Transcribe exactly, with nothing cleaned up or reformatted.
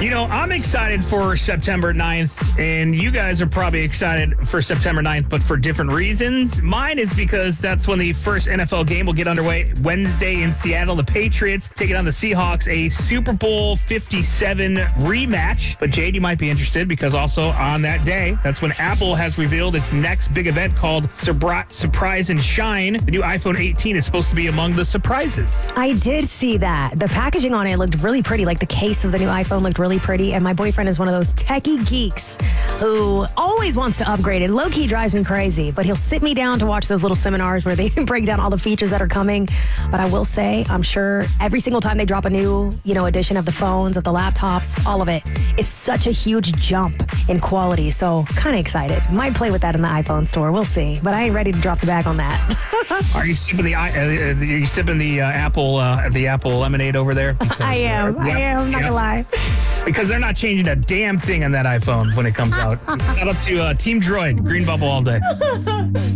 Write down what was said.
You know, I'm excited for September ninth, and you guys are probably excited for September ninth, but for different reasons. Mine is because that's when the first N F L game will get underway Wednesday in Seattle. The Patriots taking on the Seahawks, a Super Bowl fifty-seven rematch. But Jade, you might be interested because also on that day, that's when Apple has revealed its next big event called Surpri- Surprise and Shine. The new iPhone eighteen is supposed to be among the surprises. I did see that. The packaging on it looked really pretty. Like the case of the new iPhone looked really pretty. And my boyfriend is one of those techie geeks who always wants to upgrade it. Low-key drives me crazy, but he'll sit me down to watch those little seminars where they break down all the features that are coming. But I will say, I'm sure every single time they drop a new, you know, edition of the phones, of the laptops, all of it, it's such a huge jump in quality. So kind of excited. Might play with that in the iPhone store. We'll see. But I ain't ready to drop the bag on that. Are you sipping the uh, are you sipping the uh, apple uh, the apple lemonade over there? Because, I am. Uh, I yep, am. I'm not yep. gonna lie. Because they're not changing a damn thing on that iPhone when it comes out. Shout out to uh, Team Droid, Green Bubble all day.